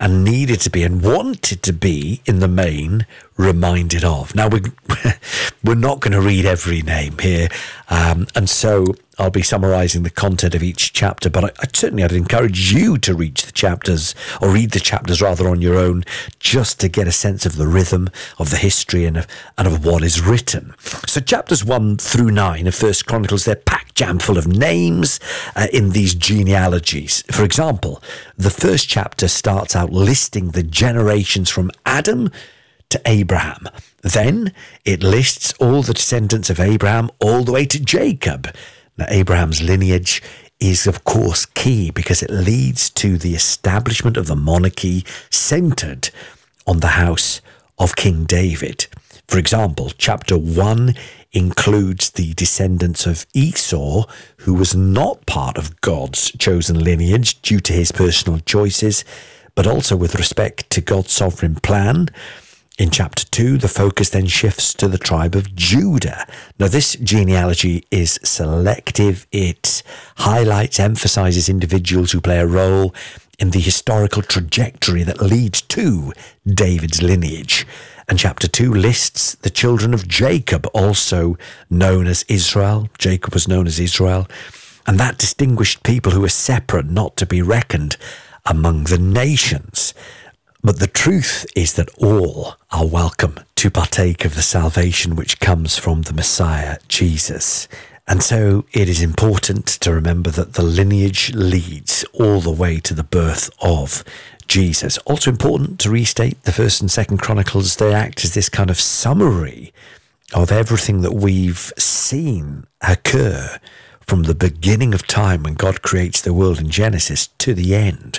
and needed to be and wanted to be, in the main, reminded of. Now, we're not going to read every name here, and so I'll be summarising the content of each chapter, but I'd encourage you to read the chapters rather on your own, just to get a sense of the rhythm of the history and of what is written. So chapters 1 through 9 of First Chronicles, they're packed jam full of names in these genealogies. For example, the first chapter starts out listing the generations from Adam to Abraham. Then it lists all the descendants of Abraham all the way to Jacob. Now, Abraham's lineage is, of course, key because it leads to the establishment of the monarchy centered on the house of King David. For example, chapter 1 includes the descendants of Esau, who was not part of God's chosen lineage due to his personal choices, but also with respect to God's sovereign plan. In chapter 2, the focus then shifts to the tribe of Judah. Now, this genealogy is selective. It highlights, emphasizes individuals who play a role in the historical trajectory that leads to David's lineage. And chapter 2 lists the children of Jacob, also known as Israel. Jacob was known as Israel. And that distinguished people who are separate, not to be reckoned among the nations. But the truth is that all are welcome to partake of the salvation which comes from the Messiah, Jesus. And so it is important to remember that the lineage leads all the way to the birth of Jesus. Also important to restate the First and Second Chronicles. They act as this kind of summary of everything that we've seen occur from the beginning of time when God creates the world in Genesis to the end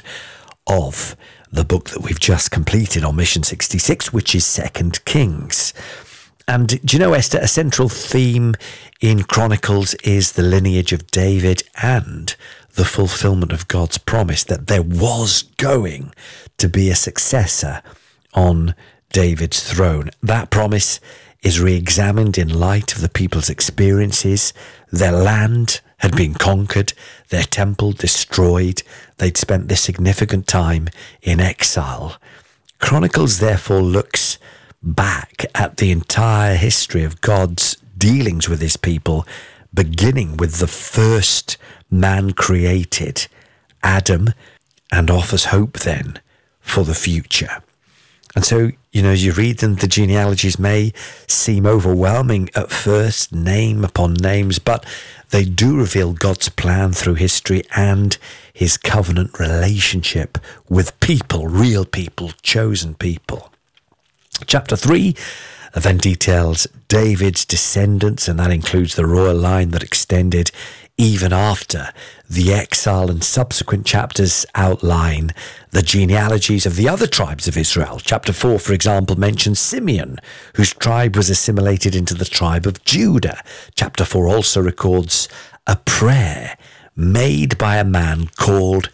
of the book that we've just completed on Mission 66, which is 2 Kings. And do you know, Esther, a central theme in Chronicles is the lineage of David and the fulfillment of God's promise that there was going to be a successor on David's throne. That promise is re-examined in light of the people's experiences. Their land had been conquered, their temple destroyed. They'd spent this significant time in exile. Chronicles therefore looks back at the entire history of God's dealings with his people, beginning with the first man created, Adam, and offers hope then for the future. And so, as you read them, the genealogies may seem overwhelming at first, name upon names, but they do reveal God's plan through history and his covenant relationship with people, real people, chosen people. Chapter 3 then details David's descendants, and that includes the royal line that extended even after the exile, and subsequent chapters outline the genealogies of the other tribes of Israel. Chapter 4, for example, mentions Simeon, whose tribe was assimilated into the tribe of Judah. Chapter 4 also records a prayer made by a man called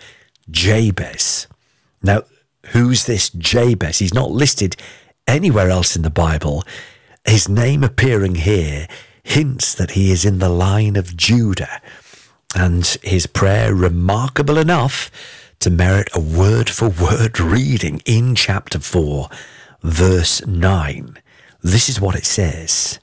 Jabez. Now, who's this Jabez? He's not listed anywhere else in the Bible. His name appearing here hints that he is in the line of Judah, and his prayer remarkable enough to merit a word-for-word reading in chapter 4, verse 9. This is what it says: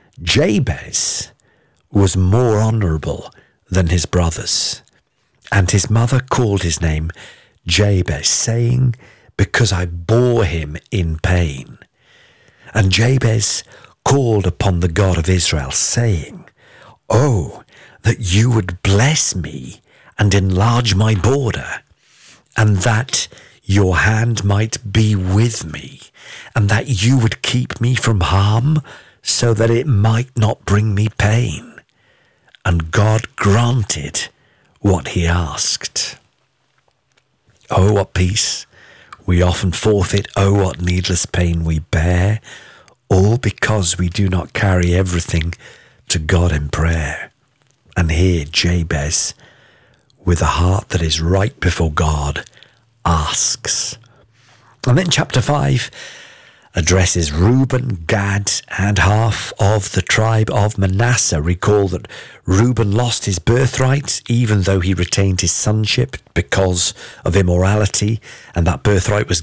Jabez was more honourable than his brothers, and his mother called his name Jabez, saying, because I bore him in pain. And Jabez called upon the God of Israel, saying, oh, that you would bless me and enlarge my border, and that your hand might be with me, and that you would keep me from harm, so that it might not bring me pain. And God granted what he asked. Oh, what peace we often forfeit. Oh, what needless pain we bear, all because we do not carry everything to God in prayer. And here Jabez, with a heart that is right before God, asks. And then chapter 5 addresses Reuben, Gad, and half of the tribe of Manasseh. Recall that Reuben lost his birthright, even though he retained his sonship because of immorality, and that birthright was